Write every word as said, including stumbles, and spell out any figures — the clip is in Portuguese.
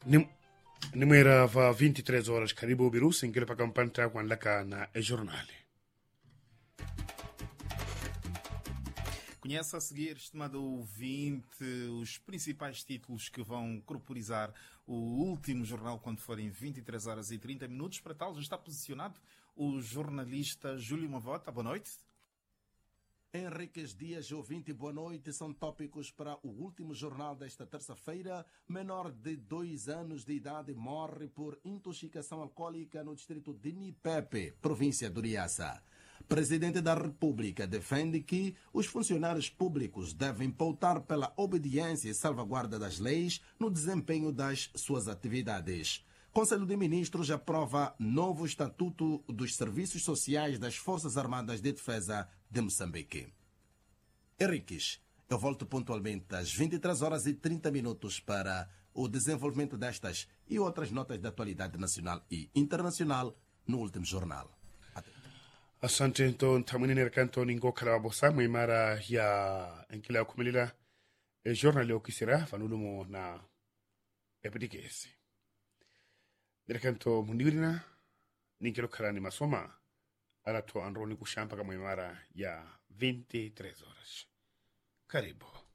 Nim- Numera va vinte e três horas, karibu Birusi, ingile pakampanta kwa nlaka na e jornali. Conhece a seguir, estimado ouvinte, os principais títulos que vão corporizar o último jornal quando forem vinte e três horas e trinta minutos. Para tal, já está posicionado o jornalista Júlio Mavota. Boa noite. Henriques Dias, ouvinte, boa noite. São tópicos para o último jornal desta terça-feira. Menor de dois anos de idade morre por intoxicação alcoólica no distrito de Nipepe, província do Riassa. Presidente da República defende que os funcionários públicos devem pautar pela obediência e salvaguarda das leis no desempenho das suas atividades. Conselho de Ministros aprova novo Estatuto dos Serviços Sociais das Forças Armadas de Defesa de Moçambique. Henriques, eu volto pontualmente às vinte e três horas e trinta minutos para o desenvolvimento destas e outras notas de atualidade nacional e internacional no último jornal. Asante então tamini nerkanto ningo kala bosa mara ya enkila kumelila e jornali okisira fanulumo na epidikesi. Nerkanto munirina ninkelo kala ni masoma ala to androni kushampa kama mara ya vinte e três horas. Karibu.